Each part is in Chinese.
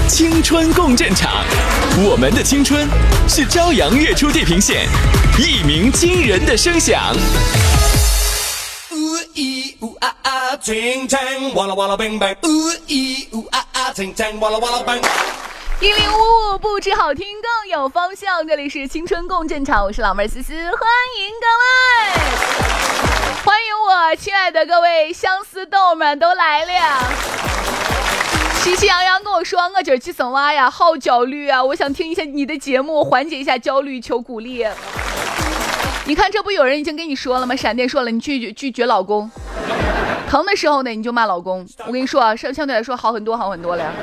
青春共振场，我们的青春是朝阳跃出地平线，一鸣惊人的声响。 ting tang walla walla bang bang ooh ee ooh ah ah ting tang walla walla bang 1055不止好听更有方向，这里是青春共振场，我是老妹儿思思，欢迎各位，欢迎我亲爱的各位相思豆们都来了。喜气洋洋跟我说，我今儿去省娃呀，好焦虑啊，我想听一下你的节目，缓解一下焦虑，求鼓励。你看这不有人已经跟你说了吗？闪电说了，你拒绝老公，疼的时候呢你就骂老公。我跟你说啊，相对来说好很多了呀。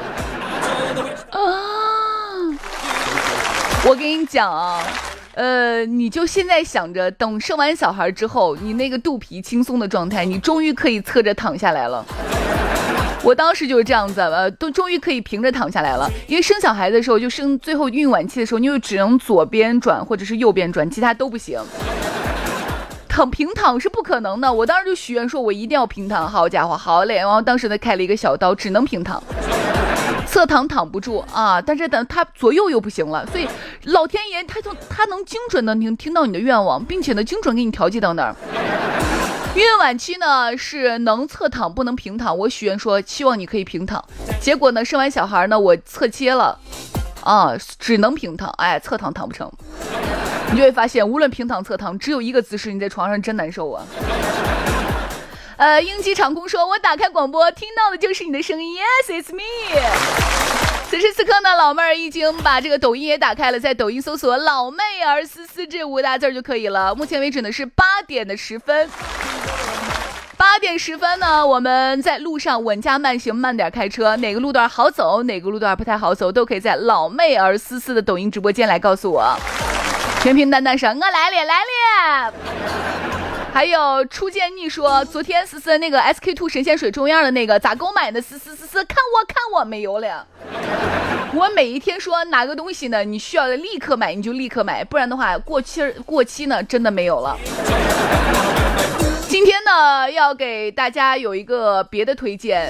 我跟你讲啊，你就现在想着，等生完小孩之后，你那个肚皮轻松的状态，你终于可以侧着躺下来了。我当时就是这样子，都终于可以平着躺下来了。因为生小孩的时候，就生最后孕晚期的时候，你就只能左边转或者是右边转，其他都不行。平躺是不可能的，我当时就许愿说，我一定要平躺。好家伙，好嘞！然后当时呢开了一个小刀，只能平躺，侧躺躺不住啊。但是等他左右又不行了，所以老天爷他能精准的听到你的愿望，并且呢精准给你调剂到那儿。孕晚期呢是能侧躺不能平躺，我许愿说希望你可以平躺，结果呢生完小孩呢我侧切了啊，只能平躺，哎，侧躺躺不成。你就会发现无论平躺侧躺只有一个姿势，你在床上真难受啊。英吉长空说，我打开广播听到的就是你的声音， Yes it's me。 此时此刻呢，老妹儿已经把这个抖音也打开了，在抖音搜索老妹儿思思这5大字就可以了。目前为止呢是8点的10分，8点10分呢，我们在路上稳驾慢行，慢点开车，哪个路段好走，哪个路段不太好走，都可以在老妹儿思思的抖音直播间来告诉我。全屏淡淡说，我来了。还有初见你说，昨天思思那个 SK2 神仙水中样的那个咋给我买的？思看我没有了。我每一天说哪个东西呢你需要立刻买你就立刻买，不然的话过期呢真的没有了。今天呢要给大家有一个别的推荐，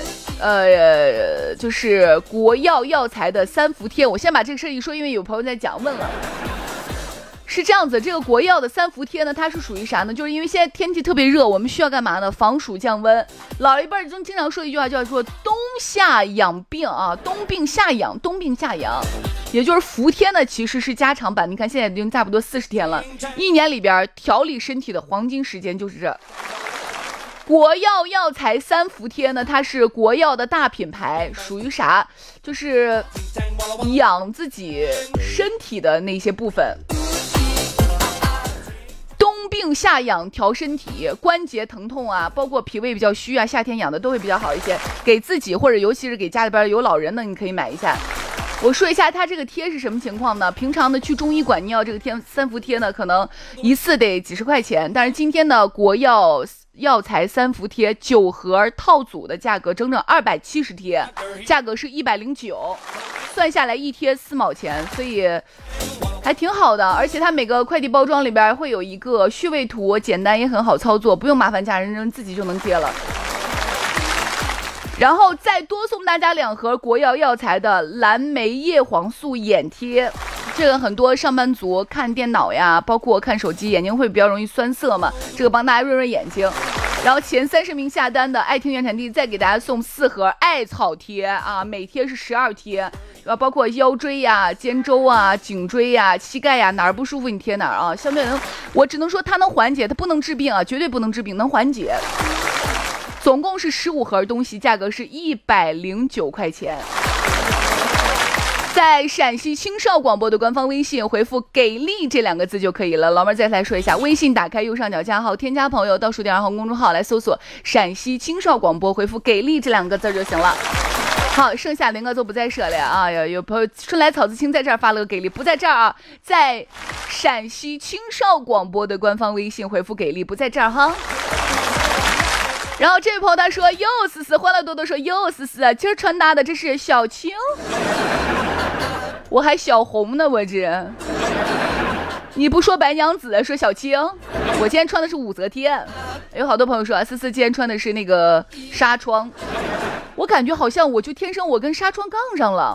就是国药药材的3伏贴。我先把这个事一说，因为有朋友在讲问了。是这样子，这个国药的3伏贴呢，它是属于啥呢？就是因为现在天气特别热，我们需要干嘛呢？防暑降温。老一辈儿中经常说一句话，叫做冬夏养病啊，冬病夏养，也就是伏贴呢其实是加长版。你看现在已经差不多40天了，一年里边调理身体的黄金时间就是这。国药药材3伏贴呢，它是国药的大品牌，属于啥？就是养自己身体的那些部分。冬病夏养，调身体，关节疼痛啊，包括脾胃比较虚啊，夏天养的都会比较好一些。给自己或者尤其是给家里边有老人的，你可以买一下。我说一下它这个贴是什么情况呢？平常呢去中医馆你要这个3伏贴呢，可能一次得几十块钱，但是今天的国药药材3伏贴9盒套组的价格整整270贴，价格是109，算下来一贴4毛钱，所以还挺好的。而且它每个快递包装里边会有一个穴位图，简单也很好操作，不用麻烦家人，自己就能贴了。然后再多送大家2盒国药药材的蓝莓叶黄素眼贴，这个很多上班族看电脑呀，包括看手机，眼睛会比较容易酸涩嘛，这个帮大家润润眼睛。然后前30名下单的爱听原产地再给大家送4盒艾草贴啊，每贴是12贴，包括腰椎呀、肩周啊、颈椎呀、膝盖呀，哪儿不舒服你贴哪儿啊。相对我只能说它能缓解，它不能治病啊，绝对不能治病，能缓解。总共是15盒东西，价格是109块钱。在陕西青少广播的官方微信回复给力这2个字就可以了。老妹儿再来说一下，微信打开右上角加号，添加朋友，倒数第2号公众号来搜索陕西青少广播，回复给力这2个字就行了。好，剩下0个都不再说了啊！有朋友春来草自青在这儿发了个给力，不在这儿啊，在陕西青少广播的官方微信回复给力，不在这儿哈。然后这位朋友他说，哟思思，欢乐多多说，哟思思，今儿穿搭的这是小青，我还小红呢，我这你不说白娘子，说小青，我今天穿的是武则天。有好多朋友说思思今天穿的是那个纱窗，我感觉好像我就天生我跟纱窗杠上了。